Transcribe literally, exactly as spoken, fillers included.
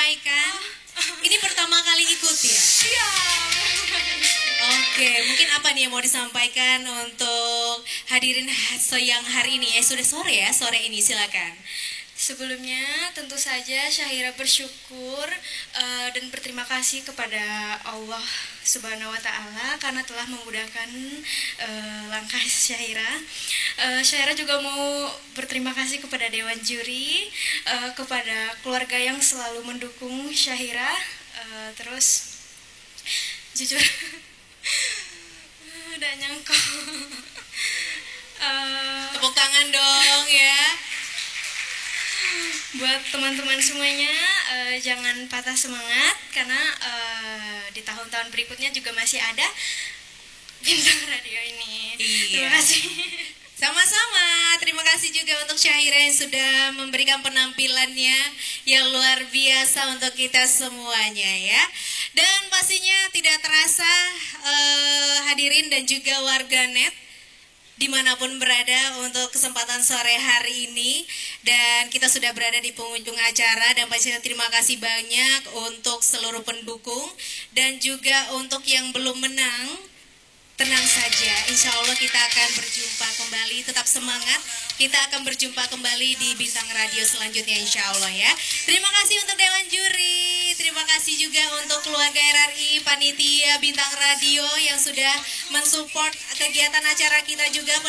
sampaikan? Ini pertama kali ikut ya? Iya. Oke, mungkin apa nih yang mau disampaikan untuk hadirin siang hari ini? Eh, sudah sore ya, sore ini silakan. Sebelumnya tentu saja Syahira bersyukur uh, dan berterima kasih kepada Allah Subhanahu wa taala karena telah memudahkan uh, langkah Syahira. Uh, Syahira juga mau berterima kasih kepada dewan juri, uh, kepada keluarga yang selalu mendukung Syahira. Uh, terus jujur udah nyangkut. uh, Tepuk tangan dong ya. Buat teman-teman semuanya, uh, jangan patah semangat karena uh, di tahun-tahun berikutnya juga masih ada bintang radio ini. Iya. Terima kasih. Sama-sama, terima kasih juga untuk Syahira yang sudah memberikan penampilannya yang luar biasa untuk kita semuanya ya. Dan pastinya tidak terasa uh, hadirin dan juga warganet dimanapun berada untuk kesempatan sore hari ini. Dan kita sudah berada di penghujung acara dan pastinya terima kasih banyak untuk seluruh pendukung dan juga untuk yang belum menang. Tenang saja, insya Allah kita akan berjumpa kembali, tetap semangat. Kita akan berjumpa kembali di Bintang Radio selanjutnya insya Allah ya. Terima kasih untuk Dewan Juri, terima kasih juga untuk keluarga R R I, panitia Bintang Radio yang sudah mensupport kegiatan acara kita juga.